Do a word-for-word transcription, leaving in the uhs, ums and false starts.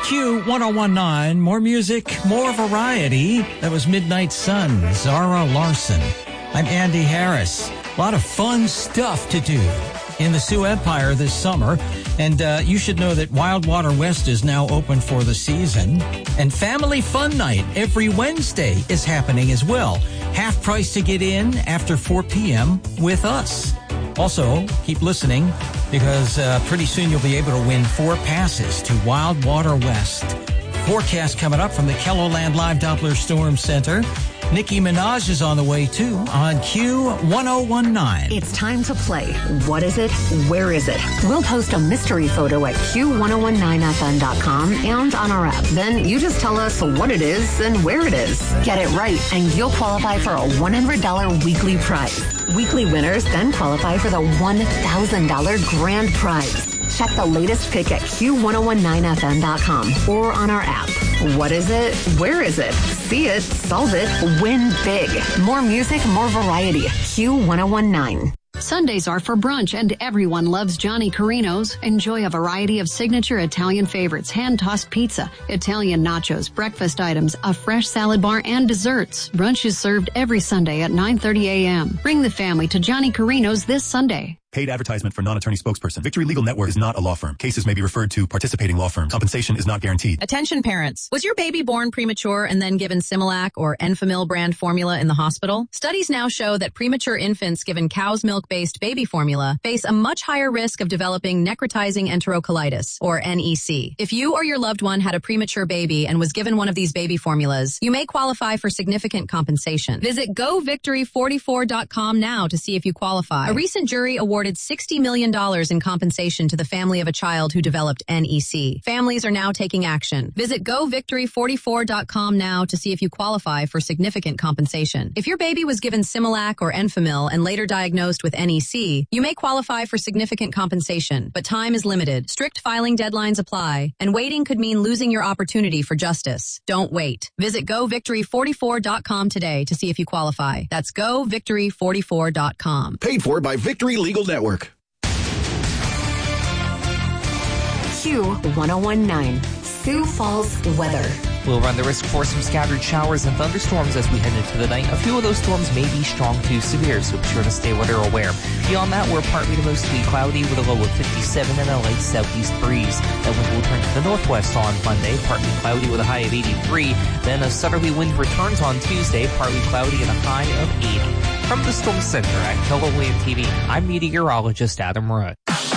Q ten nineteen, more music, more variety. That was Midnight Sun, Zara Larson. I'm Andy Harris. A lot of fun stuff to do in the Sioux Empire this summer. And uh, you should know that Wildwater West is now open for the season. And Family Fun Night every Wednesday is happening as well. Half price to get in after four p.m. with us. Also, keep listening because uh, pretty soon you'll be able to win four passes to Wildwater West. Forecast coming up from the KELOLAND Live Doppler Storm Center. Nicki Minaj is on the way, too, on Q ten nineteen. It's time to play. What is it? Where is it? We'll post a mystery photo at Q ten nineteen F M dot com and on our app. Then you just tell us what it is and where it is. Get it right, and you'll qualify for a one hundred dollars weekly prize. Weekly winners then qualify for the one thousand dollars grand prize. Check the latest pick at Q ten nineteen F M dot com or on our app. What is it? Where is it? See it, solve it, win big. More music, more variety. Q ten nineteen. Sundays are for brunch, and everyone loves Johnny Carino's. Enjoy a variety of signature Italian favorites, hand-tossed pizza, Italian nachos, breakfast items, a fresh salad bar, and desserts. Brunch is served every Sunday at nine thirty a.m. Bring the family to Johnny Carino's this Sunday. Paid advertisement for non-attorney spokesperson. Victory Legal Network is not a law firm. Cases may be referred to participating law firms. Compensation is not guaranteed. Attention parents. Was your baby born premature and then given Similac or Enfamil brand formula in the hospital? Studies now show that premature infants given cow's milk-based baby formula face a much higher risk of developing necrotizing enterocolitis, or N E C. If you or your loved one had a premature baby and was given one of these baby formulas, you may qualify for significant compensation. Visit go victory forty-four dot com now to see if you qualify. A recent jury awarded sixty million dollars in compensation to the family of a child who developed N E C. Families are now taking action. Visit go victory forty-four dot com now to see if you qualify for significant compensation. If your baby was given Similac or Enfamil and later diagnosed with N E C, you may qualify for significant compensation, but time is limited. Strict filing deadlines apply, and waiting could mean losing your opportunity for justice. Don't wait. Visit go victory forty-four dot com today to see if you qualify. That's go victory forty-four dot com. Paid for by Victory Legal Network. Q ten nineteen. Sioux Falls weather. We'll run the risk for some scattered showers and thunderstorms as we head into the night. A few of those storms may be strong to severe, so be sure to stay weather aware. Beyond that, we're partly to mostly cloudy with a low of fifty-seven and a light southeast breeze. That wind will turn to the northwest on Monday, partly cloudy with a high of eighty-three. Then a southerly wind returns on Tuesday, partly cloudy and a high of eighty. From the Storm Center at KELOLAND T V, I'm meteorologist Adam Rudd.